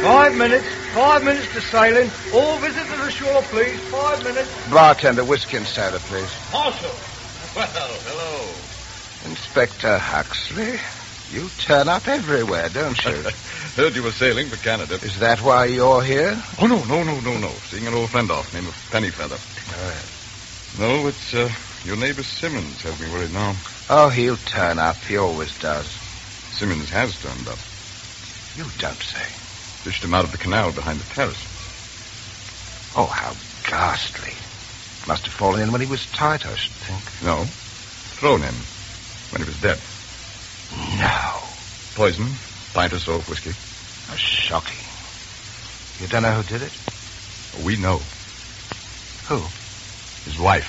5 minutes. 5 minutes to sailing. All visitors ashore, please. 5 minutes. Bartender, whiskey and soda, please. Marshal. Well, hello. Inspector Huxley, you turn up everywhere, don't you? Heard you were sailing for Canada. Is that why you're here? Oh, no. Seeing an old friend off, name of Pennyfeather. No, it's your neighbor Simmons has me worried now. Oh, he'll turn up. He always does. Simmons has turned up. You don't say. Fished him out of the canal behind the terrace. Oh, how ghastly. Must have fallen in when he was tight, I should think. No. Thrown in when he was dead. No. Poison, pint or so of whiskey. How shocking. You don't know who did it? We know. Who? His wife.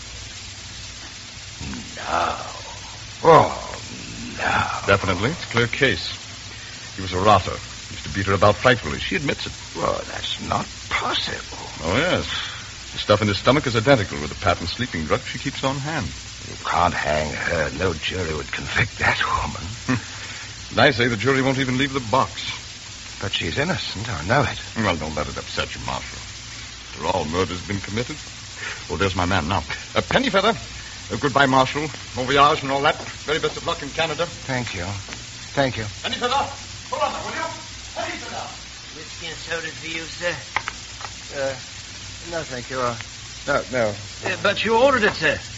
No. Oh, no. Definitely. It's a clear case. He was a rotter. Used to beat her about frightfully. She admits it. Well, that's not possible. Oh, yes. The stuff in his stomach is identical with the patent sleeping drug she keeps on hand. You can't hang her. No jury would convict that woman. And I say the jury won't even leave the box. But she's innocent. I know it. Well, don't let it upset you, Marshal. After all, murder's been committed. Oh, there's my man now. Pennyfeather. Goodbye, Marshal. Bon voyage and all that. Very best of luck in Canada. Thank you. Thank you. Pennyfeather, hold on, will you? Pennyfeather. Whiskey and soda for you, sir. No, thank you. No. But you ordered it, sir.